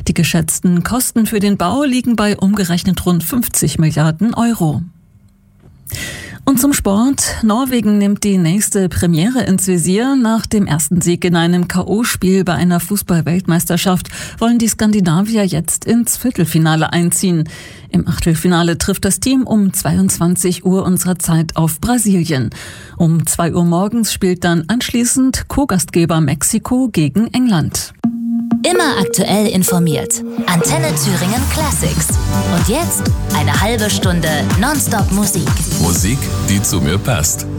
Die geschätzten Kosten für den Bau liegen bei umgerechnet rund 50 Milliarden Euro. Und zum Sport. Norwegen nimmt die nächste Premiere ins Visier. Nach dem ersten Sieg in einem K.O.-Spiel bei einer Fußball-Weltmeisterschaft wollen die Skandinavier jetzt ins Viertelfinale einziehen. Im Achtelfinale trifft das Team um 22 Uhr unserer Zeit auf Brasilien. Um 2 Uhr morgens spielt dann anschließend Co-Gastgeber Mexiko gegen England. Immer aktuell informiert. Antenne Thüringen Classics. Und jetzt eine halbe Stunde Nonstop Musik. Musik, die zu mir passt.